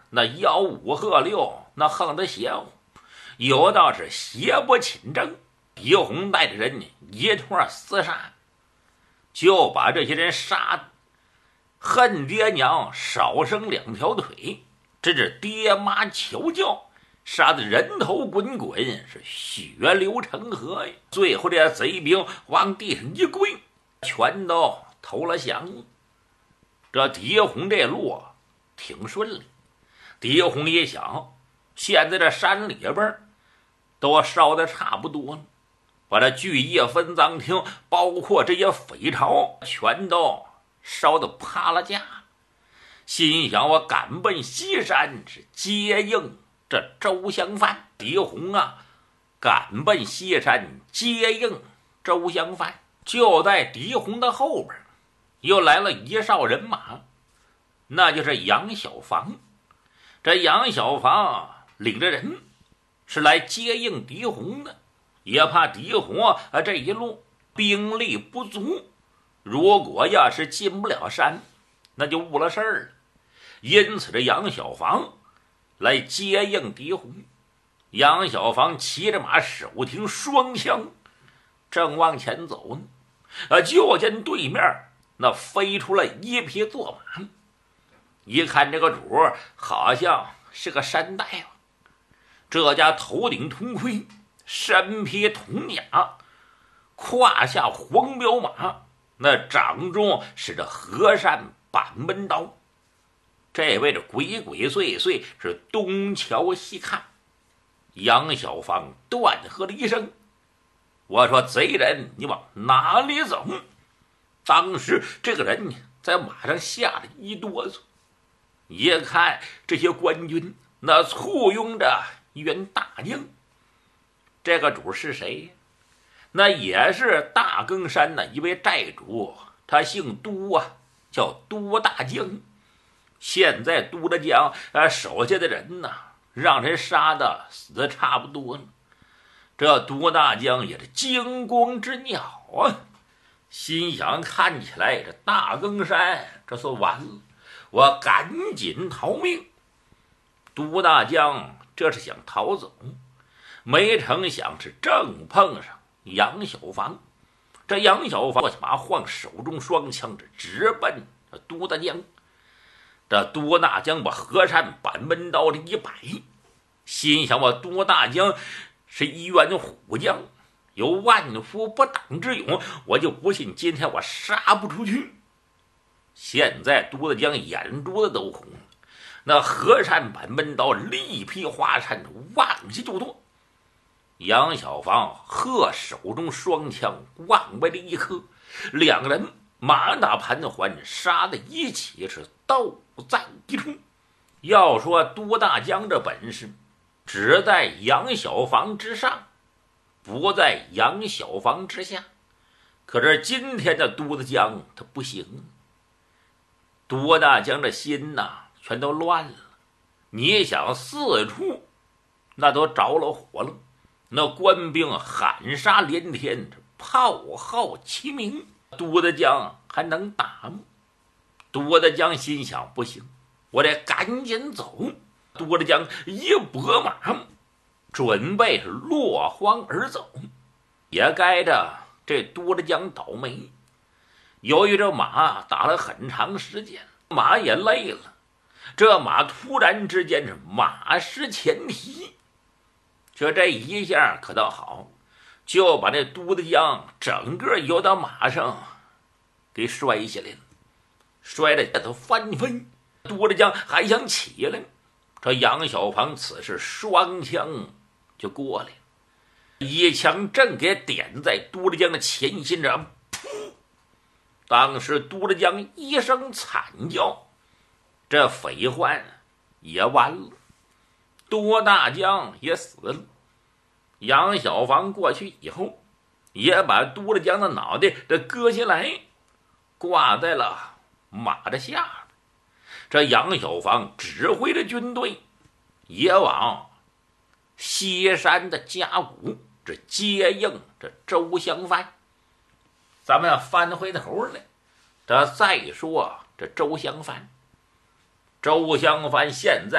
那吆五喝六，那横得邪乎，有道是邪不侵正。狄洪带着人一通厮杀，就把这些人杀的恨爹娘少生2条腿，这是爹妈求教，杀得人头滚滚，是血流成河呀！最后这些贼兵往地上一跪，全都投了降。这狄洪这路挺顺利。狄洪一想，现在这山里边都烧得差不多了，把这聚义分赃厅，包括这些匪巢，全都烧得趴了架。心想，我赶奔西山是接应这周襄藩。狄洪啊，赶奔西山接应周襄藩。就在狄洪的后边，又来了一哨人马，那就是杨小房。这杨小房领着人是来接应狄洪的，也怕狄洪这一路兵力不足，如果要是进不了山，那就误了事儿了。因此这杨小房来接应狄洪。杨小房骑着马，手挺双枪，正往前走呢，就见对面那飞出了一匹坐马。一看这个主好像是个山大夫，这家头顶铜盔，身披铜甲，胯下黄骠马，那掌中是这和善板门刀。这位这鬼鬼祟祟，是东瞧西看。杨小房断喝了一声，我说贼人，你往哪里走？当时这个人在马上吓得一哆嗦，一看这些官军那簇拥着一员大将。这个主是谁？那也是大更山的一位寨主，他姓都啊，叫都大将。现在都大将手下的人呢，让人杀的死的差不多了。这都大将也是惊弓之鸟啊，心想看起来这大更山这算完了，我赶紧逃命。都大将这是想逃走，没成想是正碰上杨小房。这杨小房马晃手中双枪，这直奔都大将。这都大将把和善板门刀这一摆，心想我都大将是一员虎将，有万夫不挡之勇，我就不信今天我杀不出去。现在都大将眼珠子都红了，那和善板门刀力劈华山，往下就剁。杨小房喝手中双枪往外的一磕，两个人马打盘桓，杀的一起是斗在一处。要说都大将这本事，只在杨小房之上，不在杨小房之下。可是今天的都大将他不行，都大将这心呐全都乱了。你想四处那都着了火了，那官兵喊杀连天，炮号齐鸣，都大将还能打吗？都大将心想不行，我得赶紧走。都大将一拨马，准备是落荒而走。也该着这都大将倒霉，由于这马打了很长时间，马也累了，这马突然之间是马失前蹄，这一下可倒好，就把这都大将整个游到马上给摔下来了，摔得这都翻飞。都大将还想起来，这杨小房此时双枪就过来了，一枪正给点在都大将的前心上，噗！当时都大将一声惨叫，这匪患也完了，都大将也死了。杨小房过去以后，也把都大将的脑袋这割下来，挂在了马的下边。这杨小房指挥着军队也往西山的家谷这接应这周襄藩。咱们翻回头来，这再说这周襄藩。周襄藩现在